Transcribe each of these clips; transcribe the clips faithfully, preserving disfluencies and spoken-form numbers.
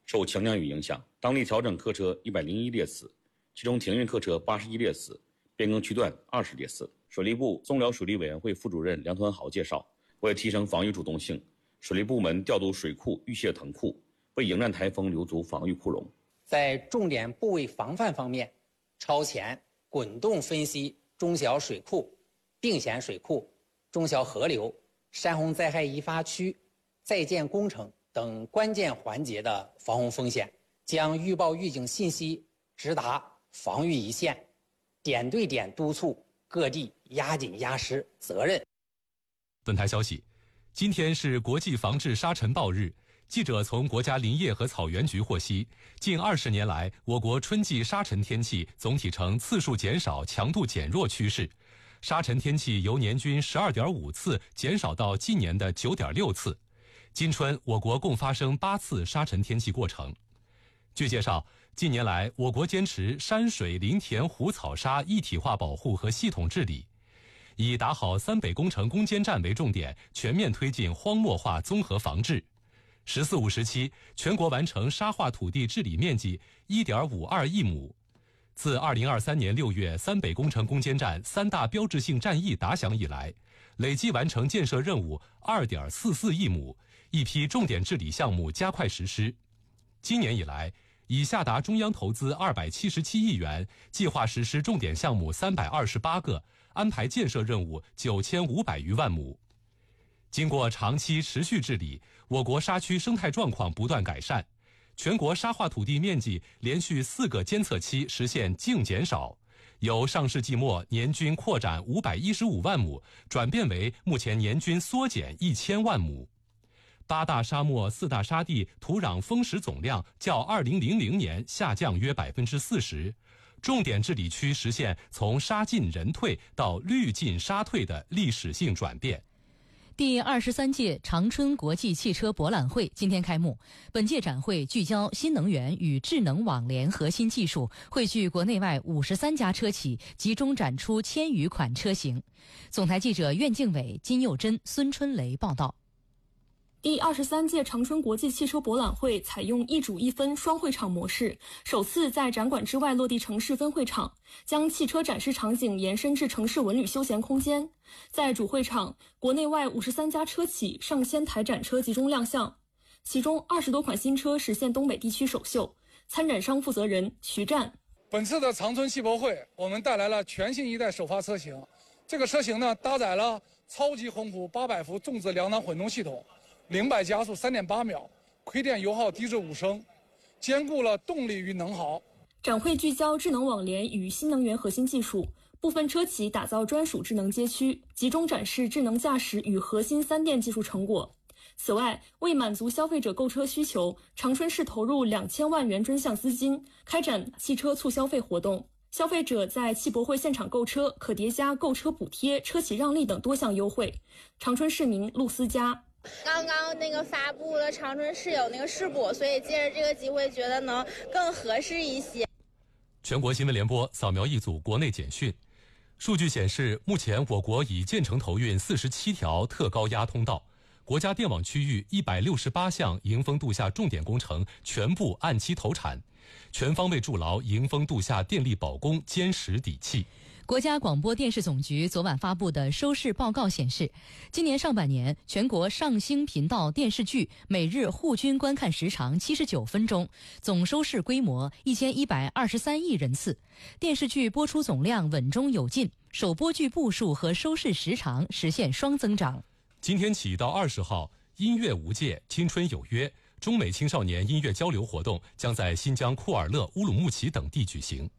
受强降雨影响，当地调整客车一百零一列次，其中停运客车八十一列次，变更区段二十列次。水利部松辽水利委员会副主任梁团豪介绍，为提升防御主动性，水利部门调度水库预泄腾库，为迎战台风留足防御库容。 在重点部位防范方面，超前滚动分析中小水库、并险水库、中小河流、山洪灾害易发区、在建工程等关键环节的防洪风险，将预报预警信息直达防御一线，点对点督促各地压紧压实责任。 本台消息，今天是国际防治沙尘暴日。记者从国家林业和草原局获悉，近二十年来，我国春季沙尘天气总体呈次数减少、强度减弱趋势。沙尘天气由年均十二点五次减少到近年的九点六次。今春，我国共发生八次沙尘天气过程。据介绍，近年来，我国坚持山水林田湖草沙一体化保护和系统治理，以打好三北工程攻坚战为重点，全面推进荒漠化综合防治。十四五时期，全国完成沙化土地治理面积 一点五二亿亩。自二零二三年六月三北工程攻坚战三大标志性战役打响以来，累计完成建设任务 二点四四亿亩，一批重点治理项目加快实施。今年以来，已下达中央投资二百七十七亿元，计划实施重点项目三百二十八个，安排建设任务九千五百余万亩。经过长期持续治理，我国沙区生态状况不断改善，全国沙化土地面积连续四个监测期实现净减少，由上世纪末年均扩展五百一十五万亩，转变为目前年均缩减一千万亩。八大沙漠、四大沙地土壤丰实总量较二零零零年下降约百分之四十，重点治理区实现从沙进人退到绿进沙退的历史性转变。 第二十三届长春国际汽车博览会今天开幕。本届展会聚焦新能源与智能网联核心技术，汇聚国内外五十三家车企，集中展出千余款车型。总台记者苑敬伟、金佑珍、孙春雷报道。 第二十三届长春国际汽车博览会采用一主一分双会场模式，首次在展馆之外落地城市分会场，将汽车展示场景延伸至城市文旅休闲空间。在主会场，国内外五十三家车企上千台展车集中亮相，其中二十多款新车实现东北地区首秀。参展商负责人徐战： 本次的长春汽博会，我们带来了全新一代首发车型。这个车型呢，搭载了超级宏孚八百伏重质两档混动系统，零百加速 三点八秒，亏电油耗低至五升，兼顾了动力与能耗。 展会聚焦智能网联与新能源核心技术，部分车企打造专属智能街区，集中展示智能驾驶与核心三电技术成果。此外，为满足消费者购车需求，长春市投入两千万元专项资金，开展汽车促消费活动。消费者在汽博会现场购车可叠加购车补贴、车企让利等多项优惠。长春市民陆思佳： 刚刚那个发布了长春市有那个试补，所以借着这个机会觉得能更合适一些。 全国新闻联播扫描一组国内简讯。数据显示，目前我国已建成投运四十七条特高压通道，国家电网区域一百六十八项迎峰度夏重点工程全部按期投产，全方位筑牢迎峰度夏电力保供坚实底气。 国家广播电视总局昨晚发布的收视报告显示，今年上半年全国上星频道电视剧每日户均观看时长七十九分钟，总收视规模一千一百二十三亿人次，电视剧播出总量稳中有进，首播剧部数和收视时长实现双增长。 今天起到二十号，音乐无界、青春有约中美青少年音乐交流活动将在新疆库尔勒、乌鲁木齐等地举行。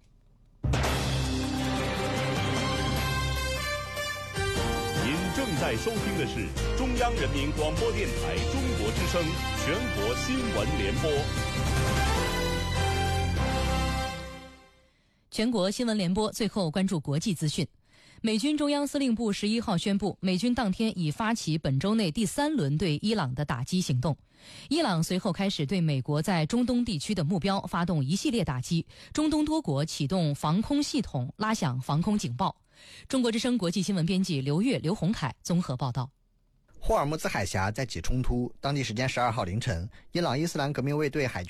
您正在收听的是中央人民广播电台中国之声全国新闻联播。 全国新闻联播最后关注国际资讯。美军中央司令部十一号宣布，美军当天已发起本周内第三轮对伊朗的打击行动。伊朗随后开始对美国在中东地区的目标发动一系列打击，中东多国启动防空系统，拉响防空警报。中国之声国际新闻编辑刘越、刘洪凯综合报道。 霍尔木兹海峡再起冲突，当地时间十二号凌晨，伊朗伊斯兰革命卫队海军